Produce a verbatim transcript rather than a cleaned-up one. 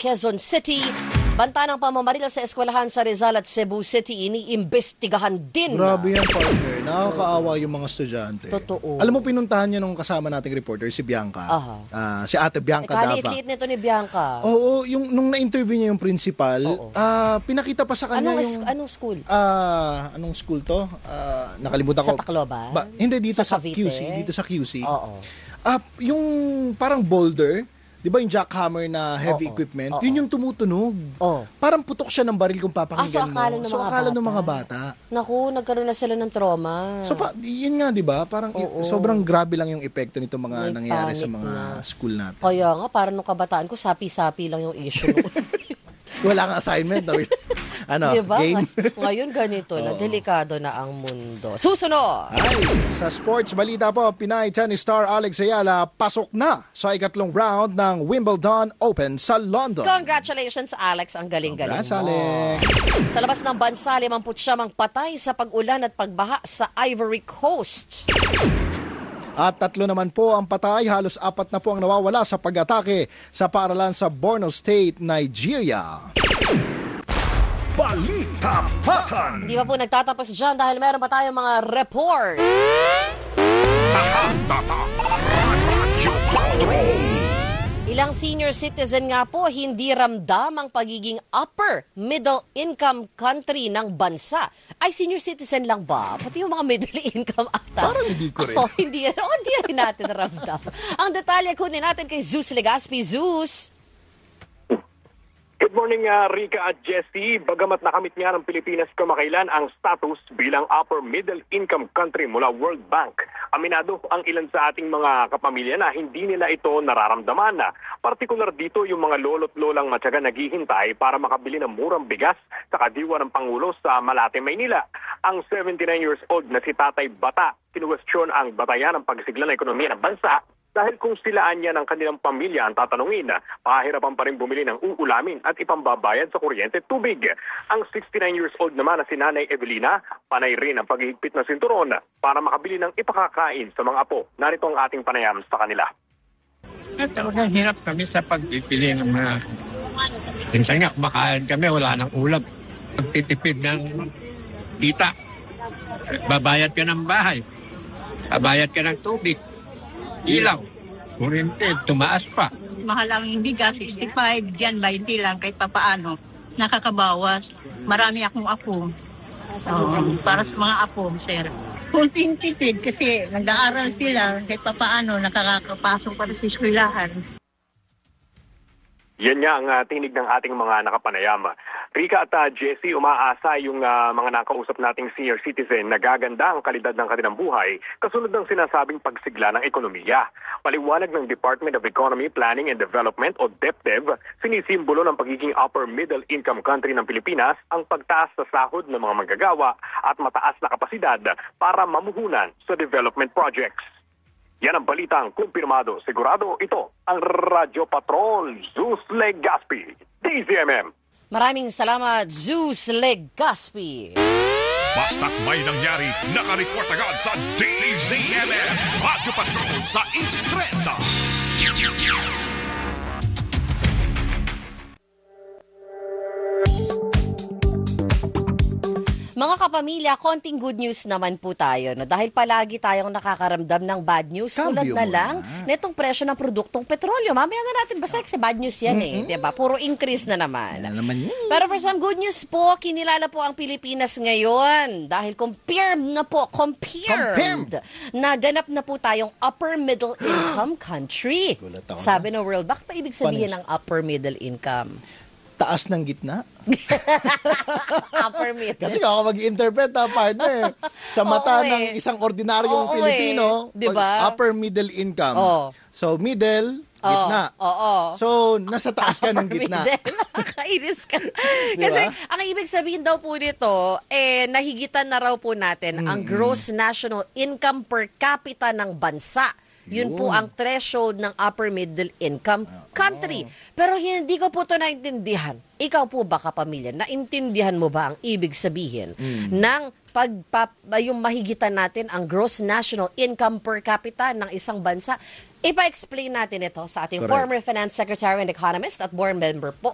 Quezon City. Banta ng pamamaril sa eskwelahan sa Rizal at Cebu City, iniimbestigahan din. Grabe yan, partner. Nakakaawa yung mga estudyante. Totoo. Alam mo, pinuntahan niya nung kasama nating reporter, si Bianca. Uh, si Ate Bianca Dava. Kaliit-liit nito ni Bianca. Oo, yung, nung na-interview niya yung principal, uh, pinakita pa sa kanya anong, yung... Anong school? Uh, anong school to? Uh, nakalimutan sa ko. Sa Tacloban? Ba, hindi, dito sa, sa Q C. Dito sa Q C. Oo. Uh, yung parang boulder, di ba yung jackhammer na heavy Oo. equipment, Oo. yun yung tumutunog. Oo. Parang putok siya ng baril kung papakinggan ah, so, mo. So, akala ng mga bata. Naku, nagkaroon na sila ng trauma. So, pa, yun nga, di ba? Parang i- sobrang grabe lang yung epekto nito mga May nangyayari sa mga na. school natin. Kaya nga, parang nung kabataan ko, sapi-sapi lang yung issue. Wala kang assignment. Ano, diba? game? Ngayon ganito na, delikado na ang mundo. Susunod! Ay, sa sports balita po, Pinay tennis star Alex Ayala pasok na sa ikatlong round ng Wimbledon Open sa London. Congratulations, Alex. Ang galing-galing Congrats, mo. Alex. Sa labas ng bansa, limampu't siyam ang patay sa pag-ulan at pagbaha sa Ivory Coast. At tatlo naman po ang patay, halos apat na po ang nawawala sa pag-atake sa paaralan sa Borno State, Nigeria. Balita Patan. Hindi pa po nagtatapos dyan dahil meron pa tayong mga report. Radyo Patrol. Ilang senior citizen nga po hindi ramdam ang pagiging upper middle income country ng bansa. Ay, senior citizen lang ba? Pati yung mga middle income ata. Parang hindi ko rin. Oh, hindi, oh, hindi rin natin ramdam. Ang detalye kunin natin kay Zeus Legaspi. Zeus! Good morning, uh, Rica at Jessie. Bagamat nakamit nga ng Pilipinas kamakailan ang status bilang upper middle income country mula World Bank, aminado ang ilan sa ating mga kapamilya na hindi nila ito nararamdaman. Partikular dito yung mga lolo't lolang matyaga naghihintay para makabili ng murang bigas sa kadiwa ng Pangulo sa Malate, Maynila. Ang seventy-nine years old na si Tatay Bata, kinuwestiyon ang batayan ng pagsigla ng ekonomiya ng bansa dahil kung silaan niya ng kanilang pamilya ang tatanungin, pahirapan pa rin bumili ng uulamin at ipambabayad sa kuryente at tubig. Ang sixty-nine years old naman na si Nanay Evelina, panay rin ang paghihigpit ng sinturon para makabili ng ipakakain sa mga apo. Narito ang ating panayam sa kanila. At talagang hirap kami sa pagpipili ng mga... Minsan nga, kumakain kami, wala nang ulam. Pagtitipid ng kita, babayad ka ng bahay, babayad ka ng tubig. Ilaw, kuryente, tumaas pa. Mahal ang bigas, sixty-five, dyan, twenty lang, kahit papaano. Nakakabawas. Marami akong apo. Um, para sa mga apo, sir. Kunting tipid kasi nag-aaral sila, kahit papaano, nakakapasok para sa eskwelahan. Yan nga ang uh, tinig ng ating mga nakapanayam. Rica at uh, Jessie, umaasa yung uh, mga nakausap nating senior citizen na gaganda ang kalidad ng kanilang buhay kasunod ng sinasabing pagsigla ng ekonomiya. Paliwanag ng Department of Economy, Planning and Development o DepDev, sinisimbolo ng pagiging upper middle income country ng Pilipinas ang pagtaas sa sahod ng mga manggagawa at mataas na kapasidad para mamuhunan sa development projects. Yan ang balitang kumpirmado. Sigurado ito ang Radyo Patrol, Zeus Legaspi, D Z M M. Maraming salamat, Zeus Legaspi. Basta't may nangyari, nakareport agad sa D Z M M. Radyo Patrol sa Instrenta. Mga kapamilya, konting good news naman po tayo. No? Dahil palagi tayong nakakaramdam ng bad news. Tulad na lang nitong presyo ng produktong petrolyo. Mamaya na natin basta kasi bad news yan mm-hmm. eh. Diba? Puro increase na naman. Yan naman yun. Pero for some good news po, kinilala po ang Pilipinas ngayon. Dahil confirmed na po, confirmed, na ganap na po tayong upper middle income country. Sabi ng World Bank, pa ibig sabihin ng upper middle income? Taas ng gitna. Upper middle. Kasi ako mag-interpret ha, partner. Sa mata Oo, ng eh. isang ordinaryong Oo, Pilipino, eh. Diba? upper middle income. Oo. So, middle, gitna. Oo. Oo. So, nasa taas ka ng gitna. Nakainis ka. Kasi, ang ibig sabihin daw po nito, eh, nahigitan na raw po natin mm-hmm. ang gross national income per capita ng bansa. Yun, Yun po ang threshold ng upper middle income country. Pero hindi ko po ito naintindihan. Ikaw po ba, kapamilya, naintindihan mo ba ang ibig sabihin mm. ng pagpap, yung mahigitan natin ang gross national income per capita ng isang bansa? Ipa-explain natin ito sa ating Correct. Former Finance Secretary and Economist at board member po